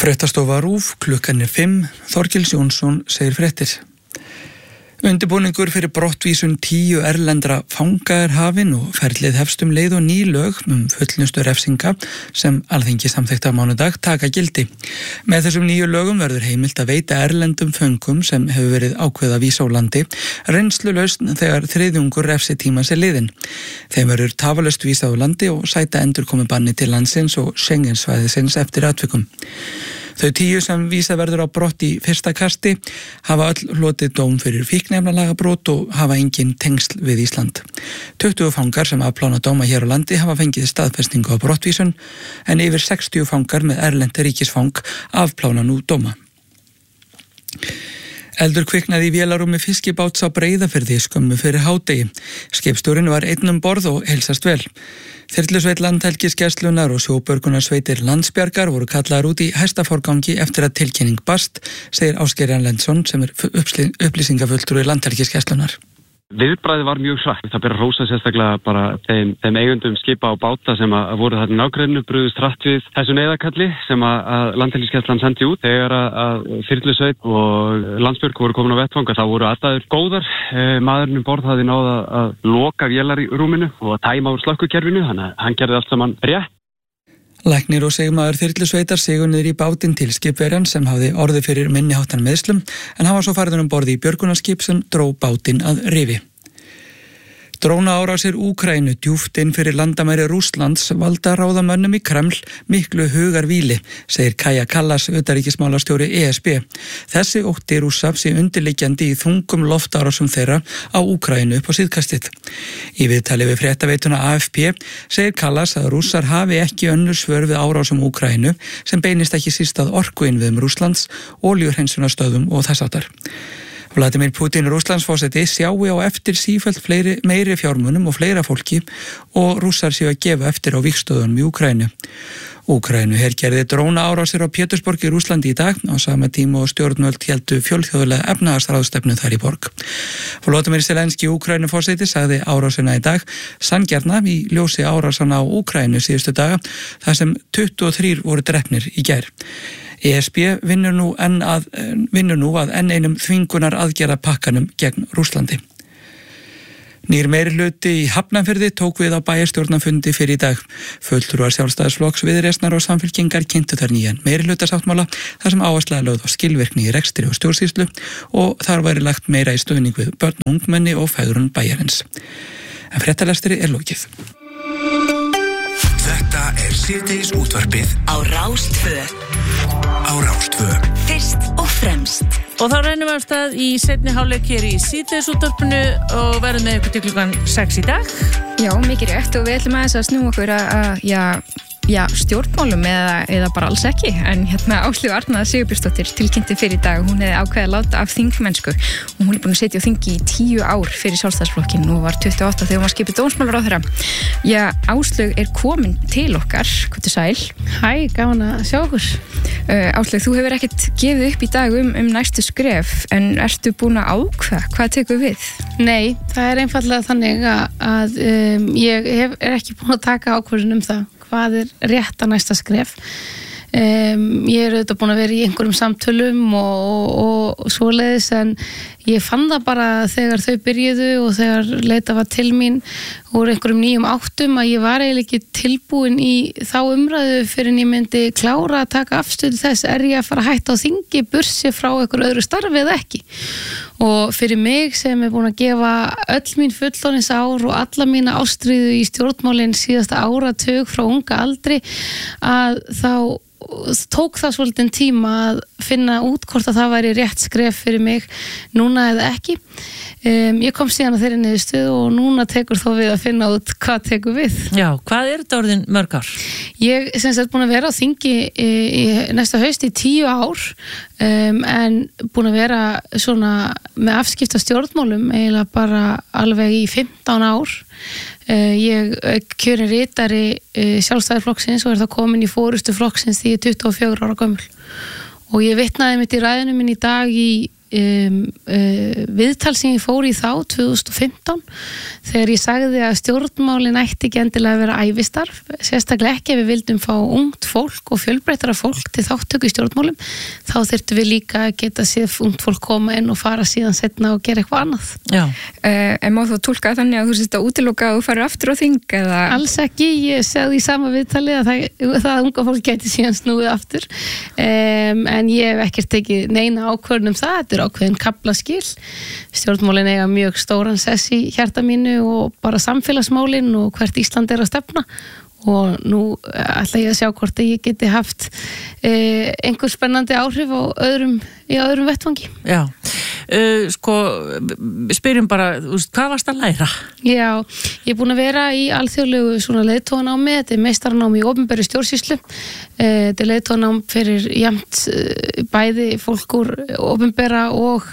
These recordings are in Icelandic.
Fréttastofa RÚV, klukkan 5, Þorkels Jónsson segir fréttir. Undirbúningur fyrir brottvísun 10 erlendra fanga hafinn og ferlið hefst leið og ný lög fullnustu refsinga sem Alþingi samþykkti á mánudag taka gildi. Með þessum nýju lögum verður heimilt að veita erlendum föngum sem hefur verið ákveðið að vísa úr landi reynslulaust þegar þriðjungur refsitímans liðinn. Þeim verður tafarlaust vísað úr landi og sæta endurkomubanni til landsins og Schengensvæðisins eftir atvikum. Þau 10 sem vísað verður á brott í fyrsta kasti hafa öll hlotið dóm fyrir fíkniefnalagabrot og hafa engin tengsl við Ísland. 20 fangar sem afplána dóma hér á landi hafa fengið staðfestingu á brottvísun en yfir 60 fangar með erlent ríkisfang afplána nú dóma. Eldur kviknaði í vélarúmi fiskibáts á Breiðafirði skömmu fyrir hádegi. Skipstjórinn var einn borð og heilsast vel. Þyrlusveit Landhelgisgæslunnar og sjóbjörgunarsveitir Landsbjargar voru kallaðar út í hæstaforgangi eftir að tilkynning barst, segir Ásgeir Erlendsson sem upplýsingafulltrúi Landhelgisgæslunnar. Viðbragðið var mjög hratt. Það ber að hrósa sérstaklega bara þeim eigendum skipa og báta sem að voru þarna í nágrenninu brugðust hratt við þessu neyðarkalli sem að Landhelgisgæslan sendi út. Þegar að þyrlusveit og Landsbjörg voru komin á vettvanga þá voru aðstæður góðar. Maðurinn um borð hafði náð að loka vélarrúminu og að tæma úr slökkvukerfinu, þannig að hann gerði allt saman rétt. Læknir og sigmaður þyrlusveitar sigu niður í bátinn til skipverjan sem hafði orðið fyrir minni háttan meiðslum en hann var svo farður borði í björgunarskip sem dró bátinn að rifi. Drónaárásir Úkraínu djúpt inn fyrir landamæri Rússlands valda ráðamönnum í Kreml miklu hugarvíli, segir Kaja Kallas, utanríkismálastjóri ESB. Þessi ótti Rússa sé undirliggjandi í þungum loftárásum þeirra á Úkraínu upp á síðkastið. Í viðtali við fréttaveituna AFP segir Kallas að Rússar hafi ekki önnur svör við árásum Úkraínu sem beinist ekki síst að orkuinnviðum Rússlands, olíuhreinsunarstöðvum og þess háttar. Vladimir Putin, Rússlandsforseti, sjái á eftir sífellt meiri fjármunum og fleira fólki og Rússar séu að gefa eftir á vígstöðunum í Úkraínu. Úkraínu hergerði drónaárásir á Pétursborg í Rússlandi í dag á sama tíma og stjórnvöld héldu fjölþjóðlega efnahagsráðstefnu þar í borg. Volodymyr Zelenský, Úkraínuforseti, sagði árásina í dag sanngjarna í ljósi árásana á Úkraínu síðustu daga þar sem 23 voru drepnir í gær. ESB vinnur nú að enn einum þvingunar aðgerða pakkanum gegn Rússlandi. Nýr meirihluti í Hafnarfirði tók við á bæjarstjórnarfundi fyrir í dag. Fulltrúar Sjálfstæðisflokks, Viðreisnar og Samfylkingar kynntu þar nýjan meirihlutasáttmála þar sem áhersla er lögð á skilvirkni í rekstri og stjórnsýslu og þar væri lagt meira í stuðning við börn og ungmenni og fegrun bæjarins. En fréttalestri er lokið. Þetta er síðdegis útvarpið á Rás 2. Fyrst og fremst. Og þá reynum við af stað í seinni hálfleik hér í síðdegis útvarpinu og verðum með ykkur til klukkan 6 í dag. Já, mikið rétt og við ætlum aðeins að snúa okkur að stjórnmálum eða bara alls ekki, en Áslaug Arna Sigurbjörnsdóttir tilkynnti fyrir í dag, hún hefði ákveðið að láta af þingmennsku og hún er búin að sitja á þingi í 10 ár fyrir Sjálfstæðisflokkinn og var 28 þegar hún var skipuð dómsmálaráðherra. Já, Áslaug er komin til okkar, hvað er sæl? Hæ, gaman að sjá okkur. Áslaug, þú hefur ekkert gefið upp í dag um næstu skref, en ertu búin að ákveða hvað tekur við? Nei, það er einfallega þannig að ég er ekki búin að taka ákvörðun það hvað er rétt að næsta skref. Ég er auðvitað búin að vera í einhverjum samtölum og svoleiðis, en ég fann það bara þegar þau byrjuðu og þegar leitað var til mín úr einhverjum nýjum áttum að ég var eiginlega ekki tilbúin í þá umræðu fyrir en ég myndi klára að taka afstöðu þess, er ég að fara að hætta á þingi bursi frá einhverju öðru starfi eða ekki. Og fyrir mig sem er búin að gefa öll mín fullorðins ár og alla mína ástríðu í stjórnmálinn síðasta áratug frá unga aldri, að þá tók það svolítið tíma að finna út hvort að það væri rétt skref fyrir mig núna eða ekki. Ég kom síðan að þeirri niðurstöðu og núna tekur þó við að finna út hvað tekur við. Já, hvað er þetta orðin mörg ár? Ég sem sagt búin að vera á þingi í næsta haust í 10 ár, en búin að vera svona með afskipta stjórnmálum eiginlega bara alveg í 15 ár. Ég kjörin ritari Sjálfstæðisflokksins og er það komin í forystu flokksins því ég er 24 ára gömul. Og ég vitnaði mitt í ræðinu minn í dag í viðtal sem ég fór í þá 2015 þegar ég sagði að stjórnmálin ætti ekki endilega að vera ævistarf, sérstaklega ekki ef við vildum fá ungt fólk og fjölbreyttara fólk til þáttöku í stjórnmálum, þá þyrftum við líka að geta séð ungt fólk koma inn og fara síðan setna og gera eitthvað annað. Já. En má þú túlka þannig að þú sést að útiloka og farir aftur á þing eða? Alls ekki, ég segði í sama viðtali að það unga fólk gæti síðan snúið aftur, en ég hef ekkert tekið neina ákvörðun það, þetta ákveðin kaflaskil. Stjórnmálin eiga mjög stóran sess í hjarta mínu og bara samfélagsmálin og hvert Ísland að stefna og nú ætla ég að sjá hvort að ég geti haft einhver spennandi áhrif í öðrum vettvangi. Já, spyrjum bara, hvað varst að læra? Já, ég er búin að vera í alþjóðlegu svona leiðtoganámi, þetta er meistaranámi í opinberri stjórnsýslu, þetta er leiðtoganám fyrir jafnt bæði fólk úr opinbera og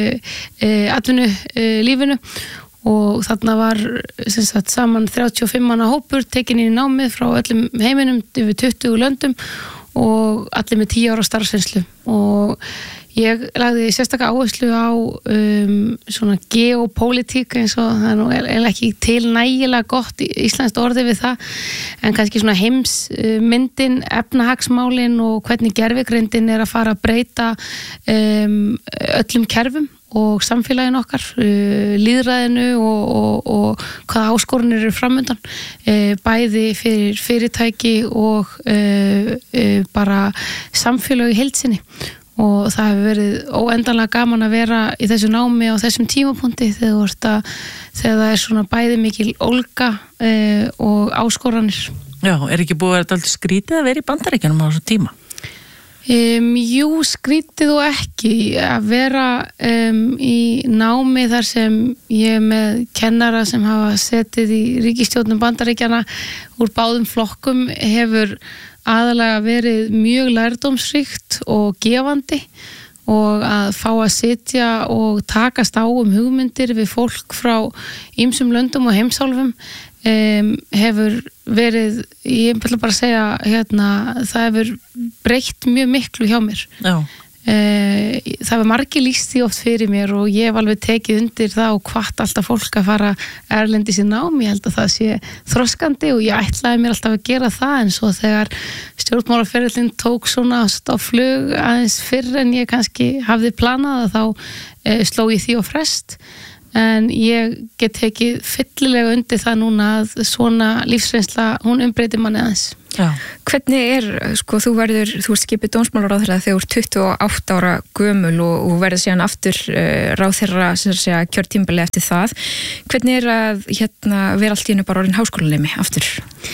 atvinnulífinu og þarna var saman 35 manna hópur tekin inn í námið frá öllum heiminum yfir 20 löndum og allir með 10 ára starfsreynslu og ég lagði sérstaklega áherslu á svona geopólitík eins og það nú ekki til nægilega gott íslenskt orði við það en kannski svona heimsmyndin, efnahagsmálin og hvernig gervigreindin að fara að breyta öllum kerfum og samfélagin okkar, lýðræðinu og hvaða áskorunir eru framundan, bæði fyrir fyrirtæki og bara samfélagi í heild sinni og það hefur verið óendanlega gaman að vera í þessu námi á þessum tímapunkti þegar það er svona bæði mikil ólga og áskoranir. Já, ekki búið að vera alltaf skrítið að vera í Bandaríkjunum á þessu tíma? Jú, skrítið og ekki að vera í námi þar sem ég er með kennara sem hafa setið í ríkisstjórnum Bandaríkjana úr báðum flokkum hefur aðalega verið mjög lærdómsríkt og gefandi og að fá að sitja og takast á hugmyndir við fólk frá ýmsum löndum og heimsálfum hefur verið, ég vil bara segja það hefur breytt mjög miklu hjá mér. Já. Það hefur margir lýst því oft fyrir mér og ég hef alveg tekið undir það og hvatt alltaf fólk að fara erlendis í nám, ég held að það sé þroskandi og ég ætlaði mér alltaf að gera það en svo þegar stjórnmálaferillinn tók svona á flug aðeins fyrr en ég kannski hafði planað þá sló ég því á frest en ég get tekið fyllilega undir það núna að svona lífsreynsla, hún umbreytir manni aðeins. Já. Hvernig þú ert skipið dómsmálaráðherra þegar þú ert 28 ára gömul og verður síðan aftur ráðherra kjörtímabili eftir það. Hvernig að vera allt í einu bara orðin háskólanemi aftur?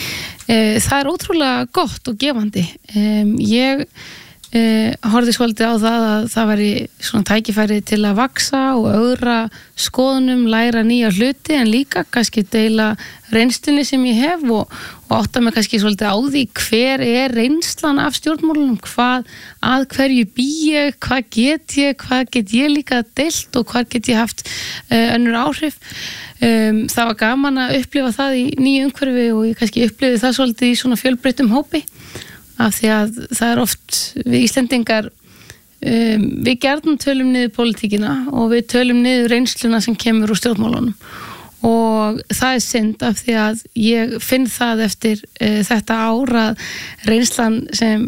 Það ótrúlega gott og gefandi. Ég horfði svolítið á það að það væri svona tækifæri til að vaksa og ögra skoðunum, læra nýja hluti en líka kannski deila reynslunni sem ég hef og átta mig kannski svolítið á því hver er reynslan af stjórnmálunum, að hverju bý ég, hvað get ég líka deilt og hvað get ég haft önnur áhrif. Það var gaman að upplifa það í nýju umhverfi og ég kannski upplifi það svolítið í svona fjölbreyttum hópi af því að það er oft við Íslendingar við gjarnan tölum niður pólitíkina og við tölum niður reynsluna sem kemur úr stjórnmálunum og það er synd af því að ég finn það eftir þetta ár að reynslan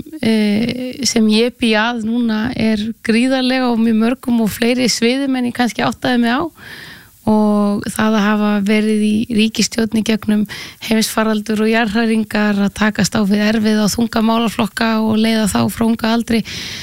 sem ég bý að núna er gríðarlega og mjög mörgum og fleiri sviðum en ég kannski áttaði mig á og það að hafa verið í ríkisstjórn í gegnum heimsfaraldur og jarðhræringar að takast á við erfið og þunga málaflokka og leiða þá frá unga aldri.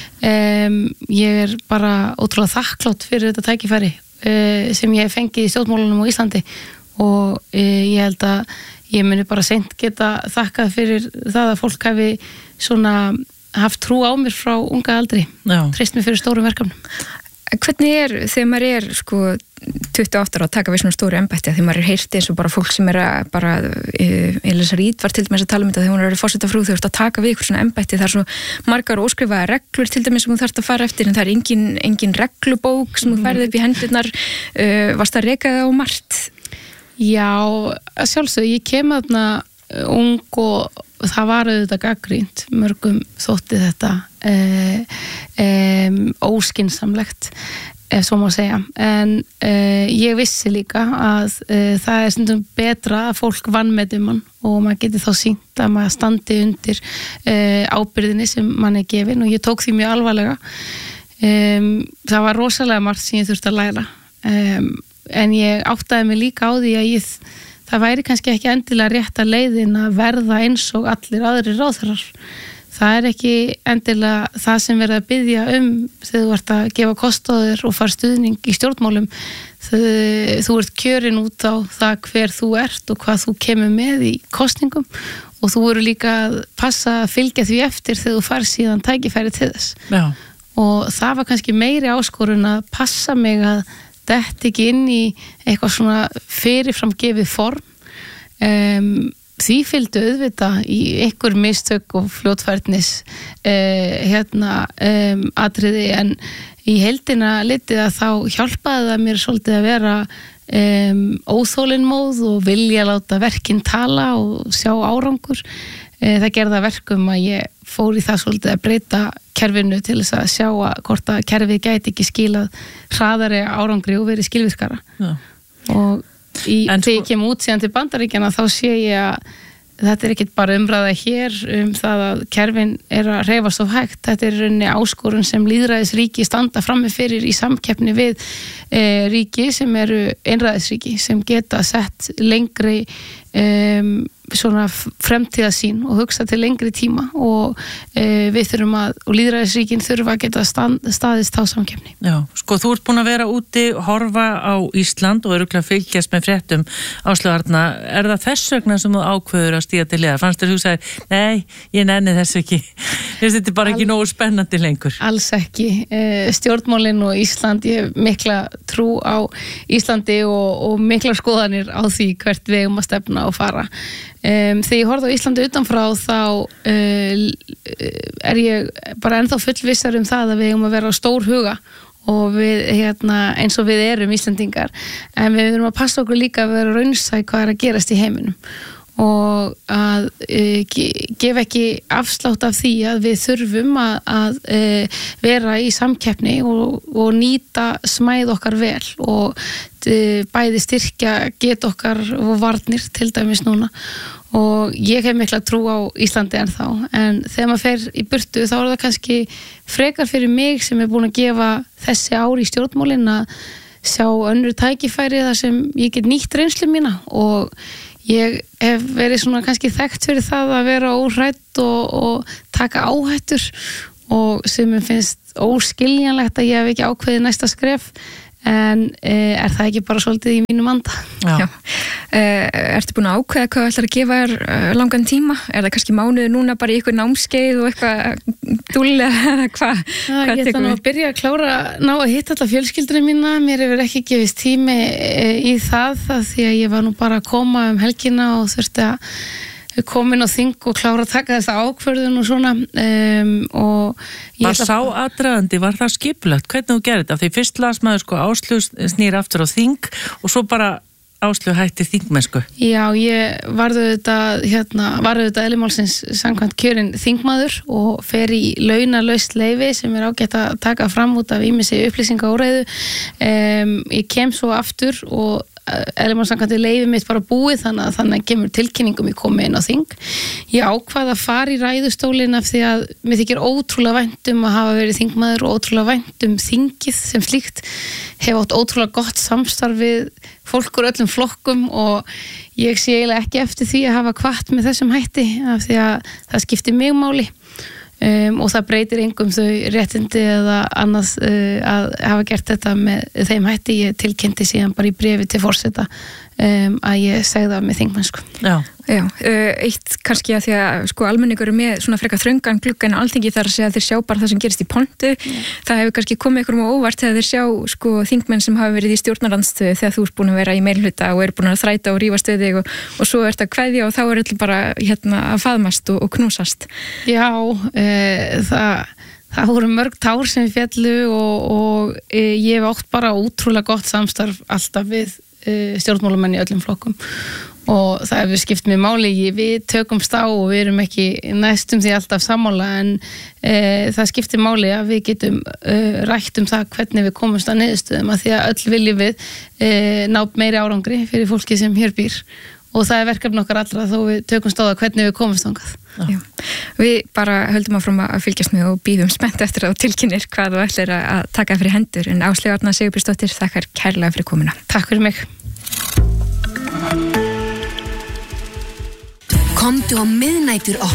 Ég er bara ótrúlega þakklátt fyrir þetta tækifæri sem ég hef fengið í stjórnmálunum á Íslandi og ég held að ég muni bara seint geta þakkað fyrir það að fólk hafi svona haft trú á mér frá unga aldri, treyst mér fyrir stórum verkefnum. Hvernig þegar maður er 28 ára að taka við svona stóru embætti þegar maður heyrt eins og bara fólk sem bara Elísa Reid var til dæmis að tala um þetta þegar hún verið forsetafrú, þú ert að taka við ykkur svona embætti, það er svo margar óskrifaðar reglur til dæmis sem þú þarft að fara eftir en það er engin reglubók sem þú færði upp í hendurnar, varst að reka það á margt? Já, sjálfsög, ég kem þarna ung og það var auðvitað gagnrýnt, mörgum þótti þetta óskynsamlegt ef svo má segja, en ég vissi líka að það stundum betra að fólk vanmeti mann og maður geti þá sýnt að maður standi undir ábyrðinni sem mann gefin og ég tók því mjög alvarlega. Það var rosalega margt sem ég þurfti að læra, en ég áttaði mig líka á því að það væri kannski ekki endilega rétt að leiðin að verða eins og allir aðrir ráðherrar. Það ekki endilega það sem verið að biðja þegar þú ert að gefa kost á þér og fara stuðning í stjórnmálum. Þú ert kjörin út á það hver þú ert og hvað þú kemur með í kosningum og þú eru líka að passa að fylgja því eftir þegar þú far síðan tækifæri til þess. Já. Og það var kannski meiri áskorun að passa mig að þetta ekki inn í eitthvað svona fyrirfram gefið form. Því fylgdu auðvitað í einhver mistök og fljótfærnis atriði, en í heildina litið að þá hjálpaði það mér svolítið að vera óþolinmóð og vilja láta verkin tala og sjá árangur. Það gerði verkum að ég fór í það svolítið að breyta kerfinu til þess að sjá hvort að kerfið gæti ekki skilað hraðari árangri og verið skilvirkara. Já. Og þegar ég kem út síðan til Bandaríkjanna þá sé ég að þetta ekkert bara umræða hér það að kerfin að hreyfast of hægt. Þetta rauninni áskorun sem lýðræðisríki standa frammi fyrir í samkeppni við ríki sem eru einræðisríki sem geta sett lengri svona fremtíðasýn og hugsa til lengri tíma og við þurfum og lýðræðisríkin þurfa að geta staðist þá samkeppni. Já, sko þú ert búin að vera úti, horfa á Ísland og örugglega fylgjast með fréttum. Áslaug Arna, það þess vegna sem þú ákveður að stíga til liðar? Fannst þér hugsaðir, nei, ég nenni þess ekki. Þetta bara ekki nógu spennandi lengur? Alls ekki. Stjórnmálin og Ísland, ég hef mikla trú á Íslandi og mikla skoðanir á því hvert við eigum að stefna og fara. Þegar ég horfði á Íslandi utanfrá þá ég bara ennþá fullvissar það að við eigum að vera á stór huga og við eins og við erum Íslendingar, en við erum að passa okkur líka að vera raunsæ hvað að gerast í heiminum og að gefa ekki afslátt af því að við þurfum að vera í samkeppni og nýta smæð okkar vel og bæði styrkja get okkar og varnir til dæmis núna og ég hef mikla trú á Íslandi ennþá, en þegar maður fer í burtu þá það kannski frekar fyrir mig sem búin að gefa þessi ár í stjórnmálin að sjá önnur tækifæri þar sem ég get nýtt reynslu mína og ég hef verið svona kannski þekkt fyrir það að vera óhrædd og taka áhættur og sem mér finnst óskiljanlegt að ég hef ekki ákveðið næsta skref, en það ekki bara svolítið í mínum anda? Já. Ertu búin að ákveða hvað þú ætlar að gefa þér langan tíma? Það kannski mánuður núna bara í eitthvað námskeið og eitthvað dúllega eða hvað? Ég ætla nú að byrja að ná að hitta alla fjölskyldurinn mína. Mér hefur ekki gefist tími í það því að ég var nú bara að koma helgina og þurfti að komin á þing og klára að taka þessa ákvörðun og svona Var sá aðdragandi, var það skipulagt? Hvernig þú gerir þetta? Því fyrst las maður Áslaug snýr aftur á þing og svo bara Áslaug hætti þingmennsku. Já, ég varðu þetta eðlimálsins samkvæmt kjörin þingmaður og fer í launalaust leyfi sem ágætt að taka fram út af ýmissi upplýsingaóreiðu. Ég kem svo aftur og eðlimálssamkvæmt leyfi mitt bara búið þannig að kemur tilkynningum ég komi inn á þing. Ég ákvað að fara í ræðustólinn af því að mér þykir ótrúlega vænt að hafa verið þingmaður og ótrúlega vænt þingið sem slíkt. Hef átt ótrúlega gott samstarf við fólk úr öllum flokkum og ég sé eiginlega ekki eftir því að hafa hvatt með þessum hætti af því að það skiptir mig máli. Og það breytir engum þau réttindi eða annars að hafa gert þetta með þeim hætti. Ég tilkynnti síðan bara í bréfi til forseta að ég segði það með þingmennsku. Já, eitt kannski að því að almenningur með svona frekar þröngan glugga en Alþingi þar að segja að þeir sjá bara það sem gerist í pontu. Það hefur kannski komið ykkur óvart þegar þeir sjá þingmenn sem hafa verið í stjórnarandstöðu þegar þú ert búin að vera í meirihluta og eru búin að þræta og rífast við þig og svo ert að kveðja og þá er allir bara að faðmast og knúsast. Já, það voru mörg tár sem féllu og ég hef átt bara ótrúlega gott samstarf alltaf við stjórnmálamenn í öllum flokkum og það hefur skipt mér máli, við tökumst á og við erum ekki næstum því alltaf sammála en það skiptir máli að við getum rætt það hvernig við komumst að niðurstöðum að því að öll viljum við ná meiri árangri fyrir fólki sem hér býr og það verkefni okkar allra þó við tökumst á það hvernig við komumst þangað. Já. Við bara höldum áfram að fylgjast með og býðum spennt eftir að tilkynir hvað þú ætlir að taka fyrir hendur en Áslaug Arna Sigurbjörnsdóttir þakkar kærlega fyrir komuna. Takk fyrir mig. Komdu á miðnætur